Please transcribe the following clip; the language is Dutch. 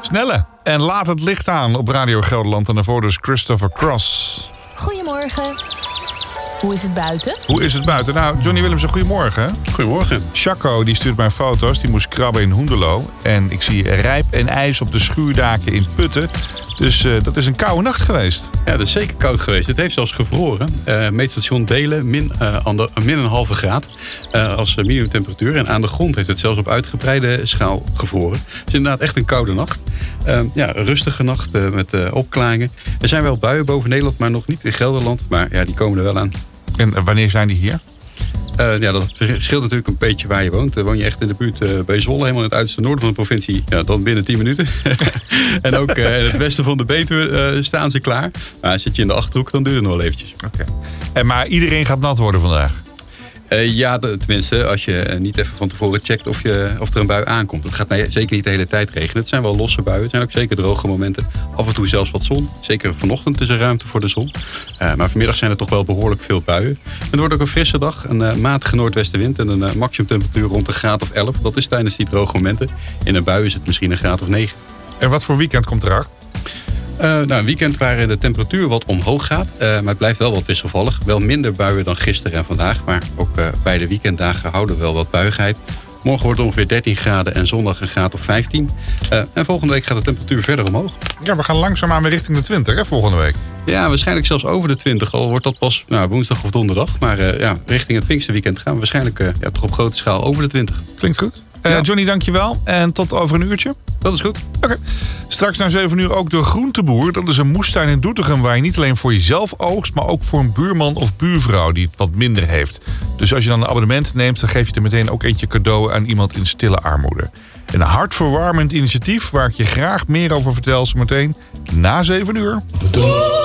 Snelle. En laat het licht aan op Radio Gelderland. En daarvoor dus Christopher Cross. Goedemorgen. Hoe is het buiten? Hoe is het buiten? Nou, Johnny Willemsen, goedemorgen. Goedemorgen. Chaco die stuurt mij foto's. Die moest krabben in Hoenderloo. En ik zie rijp en ijs op de schuurdaken in Putten. Dus dat is een koude nacht geweest. Ja, dat is zeker koud geweest. Het heeft zelfs gevroren. Meetstation Delen, min 1,5 graad als minimumtemperatuur. En aan de grond heeft het zelfs op uitgebreide schaal gevroren. Dus inderdaad echt een koude nacht. Een rustige nacht met opklaringen. Er zijn wel buien boven Nederland, maar nog niet in Gelderland. Maar ja, die komen er wel aan. En wanneer zijn die hier? Dat verschilt natuurlijk een beetje waar je woont. Woon je echt in de buurt bij Zwolle, helemaal in het uiterste noorden van de provincie, ja, dan binnen 10 minuten. En ook in het westen van de Betuwe staan ze klaar. Maar zit je in de Achterhoek, dan duurt het nog wel eventjes. Okay. Maar iedereen gaat nat worden vandaag? Tenminste, als je niet even van tevoren checkt of er een bui aankomt. Het gaat zeker niet de hele tijd regenen. Het zijn wel losse buien. Het zijn ook zeker droge momenten. Af en toe zelfs wat zon. Zeker vanochtend is er ruimte voor de zon. Maar vanmiddag zijn er toch wel behoorlijk veel buien. Het wordt ook een frisse dag. Een matige noordwestenwind en een maximumtemperatuur rond een graad of 11. Dat is tijdens die droge momenten. In een bui is het misschien een graad of 9. En wat voor weekend komt erachter? Een weekend waar de temperatuur wat omhoog gaat. Maar het blijft wel wat wisselvallig. Wel minder buien dan gisteren en vandaag. Maar ook bij de weekenddagen houden we wel wat buigheid. Morgen wordt het ongeveer 13 graden en zondag een graad of 15. En volgende week gaat de temperatuur verder omhoog. Ja, we gaan langzaamaan weer richting de 20 hè, volgende week. Ja, waarschijnlijk zelfs over de 20. Al wordt dat pas woensdag of donderdag. Maar richting het Pinksterweekend gaan we waarschijnlijk toch op grote schaal over de 20. Klinkt goed. Johnny, dankjewel. En tot over een uurtje. Dat is goed. Oké. Straks na 7 uur ook de Groenteboer. Dat is een moestuin in Doetinchem waar je niet alleen voor jezelf oogst, maar ook voor een buurman of buurvrouw die het wat minder heeft. Dus als je dan een abonnement neemt, dan geef je er meteen ook eentje cadeau aan iemand in stille armoede. Een hartverwarmend initiatief waar ik je graag meer over vertel zometeen na 7 uur.